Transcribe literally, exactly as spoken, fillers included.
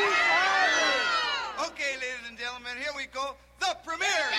Okay, ladies and gentlemen, here we go. The premiere.